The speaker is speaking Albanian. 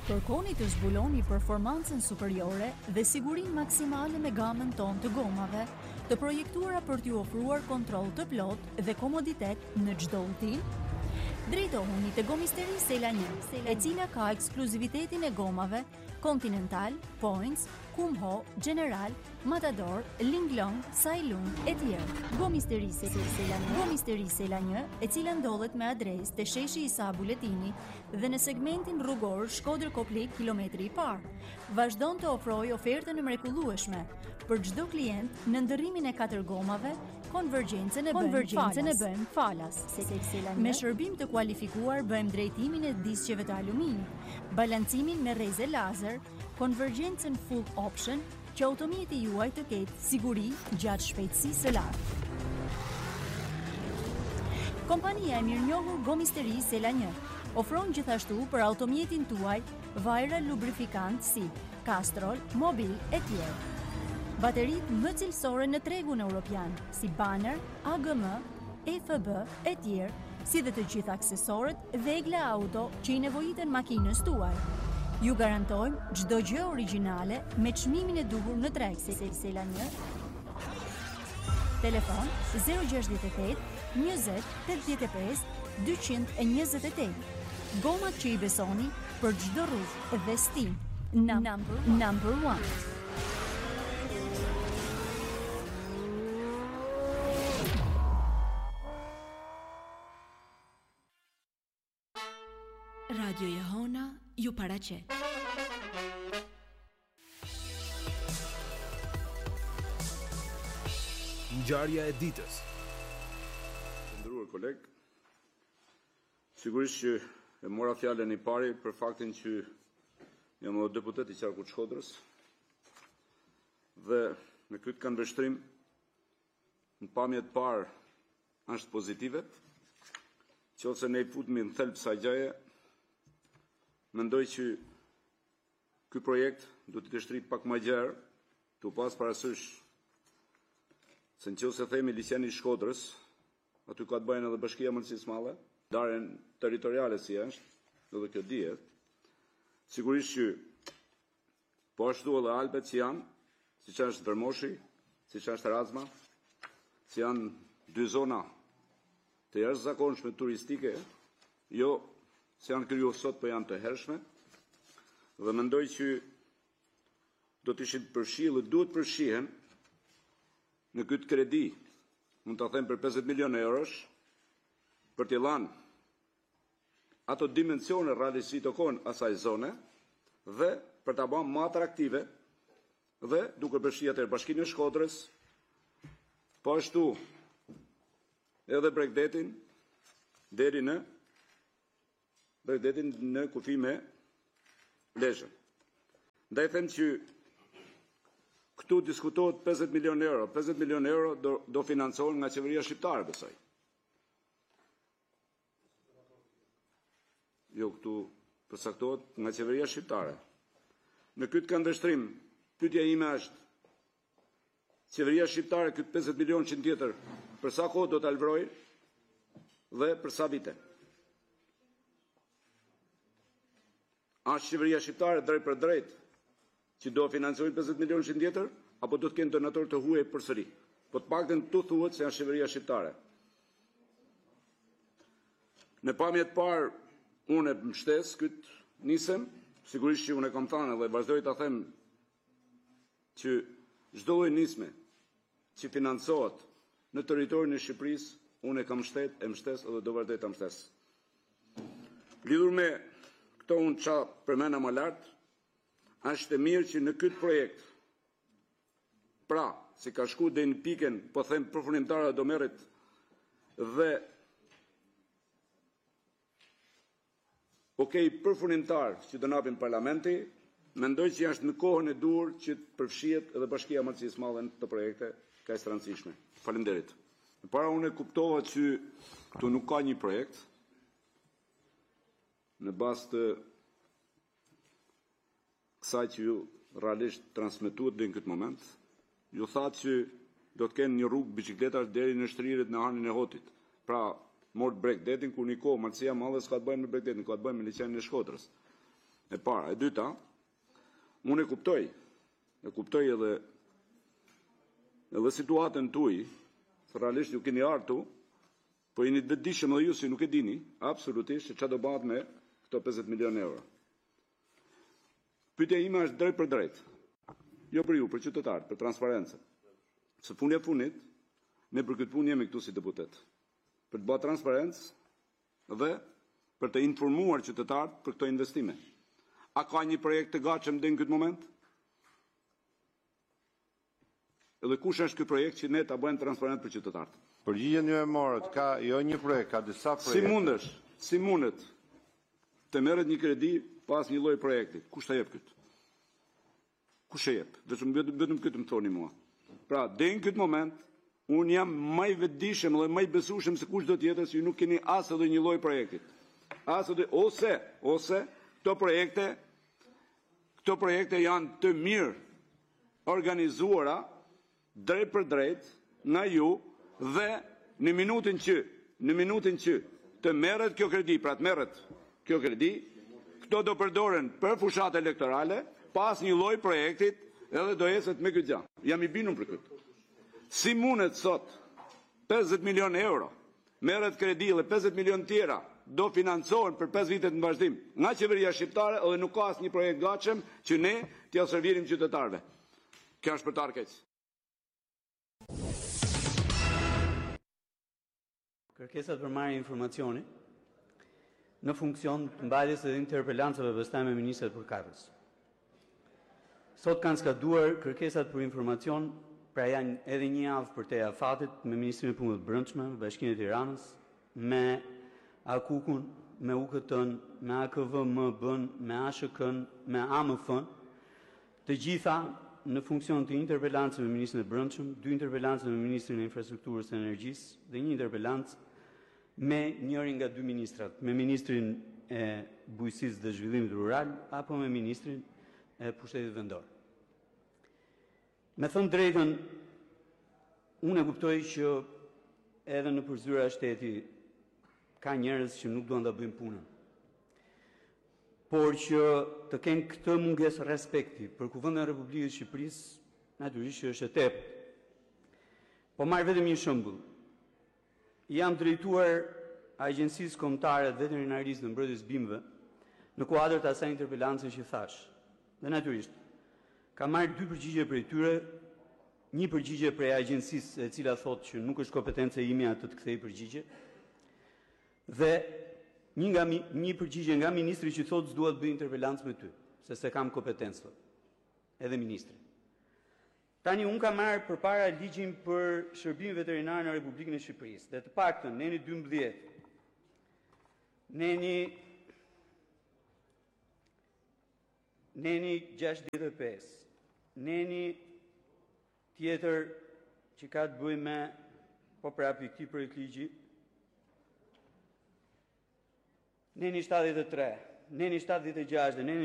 Kërkoni të zbuloni performancën superiore dhe sigurinë maksimale me gamën tonë të gomave, të projektuara për t'ju ofruar kontroll të plotë dhe komoditet në çdo udhtim. Drejtohuni te Gomisteri Sela 1, e cila ka ekskluzivitetin e gomave Continental, Points, Kumho, General, Matador, Linglong, Sailung e tjerë. Gomisteri Sela 1, e cila ndodhet me adresë te sheshi Isa Buletini dhe në segmentin rrugor Shkodër Koplik kilometri i parë, vazhdon të ofrojë ofertën e mrekullueshme për çdo klient në ndërrimin e 4 gomave. Konvergjencën e bëjmë falas. Me shërbim të kualifikuar bëjmë drejtimin e disqeve të aluminit, balancimin me rreze lazer, konvergjencën full option, që automjeti juaj të ketë siguri gjatë shpejtësisë së lartë. Kompania e mirënjohur Gomisteri Sela 1 ofron gjithashtu për automjetin tuaj vajra lubrifikant si Castrol, Mobil e tjerë. Baterit më cilësore në tregun europian, si Banner, AGM, EFB e tjerë, si dhe të gjithë aksesorët Vegla Auto që i nevojiten makinës tuaj. Ju garantojmë çdo gjë origjinale me çmimin e duhur në treg. Sela 1. Telefon 068 20 85 228. Gomat që i besoni për çdo rrugë dhe stim. Number 1. Radio Jehona ju paraqet. Ngjarja e ditës. Të nderuar koleg, sigurisht që e mora fjalën i pari për faktin që jam deputet i qarkut Shkodrës dhe me këtë këndvështrim në pamjet parë është pozitive, qofse ne i futemi në thelb kësaj gjaje. Mendoj që ky projekt do të shtrit pak më gjerë, të pas parasysh se nëse themi liçeni i Shkodrës, aty ka të bëjnë edhe Bashkia e Mërësisë Madhe, darjen territoriale si është, edhe kjo dihet. Sigurisht që po ashtu edhe Alpet që janë, siç është Vermoshi, siç është Razma, që janë dy zona të jashtëzakonshme turistike, jo se janë kriju sot, për janë të hershme, dhe mendoj që do të ishin përfshirë dhe duhet përfshihen në këtë kredi, mund të them për 50 milion eurosh, për t'i lanë ato dimensione realisht të konë asaj zone, dhe për t'a bënë më atraktive, dhe duke përfshirë atë Bashkinë e Shkodrës, po ashtu edhe Bregdetin, deri në Bregdetin në kufi me Lezhën. Ndaj them që këtu diskutohet 50 milion euro. 50 milion euro do financohen nga qeveria shqiptare, besoj. Jo, këtu përcaktohet nga qeveria shqiptare. Në këtë këndvështrim, pyetja ime është, qeveria shqiptare këtë 50 milion që tjetër, për sa kohë do të alvrojë dhe për sa vite? Ashtë qeveria shqiptare drejt për drejt që do financojnë 50 milion që tjetër, apo do të kenë donator të huaj përsëri? Po të paktën tu thuhet se janë qeveria shqiptare. Në pamjet parë, unë e mbështes këtë nisem, sigurisht që unë e kam thënë dhe vazhdoj ta them që çdo lloj nisme që financohet në territorin e Shqipërisë, unë e kam mbështes dhe do vazhdoj ta mbështes. Lidhur me këto unë qa përmena më lartë, është e mirë që në këtë projekt, pra, si ka shku dhe në piken, po them përfundimtare do merret dhe përfundimtar që do napin parlamenti, mendoj që është në kohën e dur që të përfshihet edhe Bashkia e Mërësisë Madhe në të projekte kaq të rëndësishme. Faleminderit. Para unë e kuptova që këtu nuk ka një projekt, në bazë të kësaj që ju realisht transmetuat dhe në këtë moment, ju thatë që do të kenë një rrugë biçikletash deri në shtrirjet në hanin e Hotit. Pra, mort Bregdetin, kur një kohë Marcia Madhe s'ka të bëjmë me Bregdetin, ka të bëjmë me liçenin e Shkodrës. E para. E dyta, unë e kuptoj edhe situatën tuaj, se realisht ju keni artu, po jeni të vetëdijshëm edhe ju si nuk e dini, absolutisht, se çfarë do bëhet me këto 50 milion euro. Pyetja ime është drejt për drejt. Jo për ju, për qytetarët, për transparencë. Se fundi e fundit, ne për këtë punë jemi këtu si deputet. Për të bërë transparencë dhe për të informuar qytetarët për këto investime. A ka një projekt të gatshëm deri në këtë moment? Edhe kush është ky projekt që ne ta bëjmë transparent për qytetarët? Përgjigjen ju e morët, ka jo një projekt, ka disa projekte. Si mundet të merret një kredi pas një lloj projekti? Kush ta jep këtë? Kush e jep? Vetëm këtë më thoni mua. Pra, deri në këtë moment, unë jam më i vetëdijshëm dhe më i besueshëm se kush do të jetë, se ju nuk keni as edhe një lloj projekti. Ose këto projekte janë të mirë organizuara drejt për drejt nga ju dhe në minutin që të merret kjo kredi, pra të merret kjo kredi, këto do përdoren për fushat elektorale, pas një lloj projektit edhe do jeset me këtë gjë. Jam i bindur për këtë. Si mundet sot 50 milion euro merret kredi dhe 50 milion tjera do financohen për 5 vite në vazhdim nga qeveria shqiptare dhe nuk ka asnjë projekt gatshëm që ne t'ia servirim qytetarëve. Kjo është për të arkeq. Kërkesat për marrje informacioni në funksion të mbajtjes së interpelancave pastaj me ministrat përkatës. Sot kanë skaduar kërkesat për informacion, pra janë edhe një javë për te afatit me Ministrin e Punëve të Brendshme, Bashkinë e Tiranës, me AKUK-un, me UKT-n, me AKVMB-n, me ASHK-n, me AMF-n, të gjitha në funksion të interpelancës me Ministrin e Brendshëm, 2 interpelancë me Ministrin e Infrastrukturës dhe Energjisë dhe 1 interpelancë me njërin nga 2 ministrat, me Ministrin e Bujqësisë dhe Zhvillimit Rural apo me Ministrin e Pushtetit Vendor. Me thënë drejtën, unë e kuptoj që edhe në përzyra e shteti ka njerëz që nuk duan ta bëjnë punën. Por që të kenë këtë mungesë respekti për Kuvendin e Republikës së Shqipërisë, natyrisht që është e tepërt. Po marr vetëm një shembull. Jam drejtuar Agjencisë Kombëtare të Veterinarisë në mbrojtjes bimëve në kuadër të asaj interpelance që thash. Dhe natyrisht, ka marrë 2 përgjigje prej tyre, një përgjigje prej agjencisë e cila thotë që nuk është kompetencë e ime atë të kthej përgjigje, dhe një përgjigje nga ministri që thotë s'dua të bëj interpelancë me ty, se kam kompetencë, edhe ministri. Tani unë kam marrë përpara ligjin për shërbimin veterinar në Republikën e Shqipërisë, dhe të paktën neni 12, neni 65, neni tjetër që ka të bëjë me, po prapi këtij projekt ligji, neni 73, neni 76 dhe neni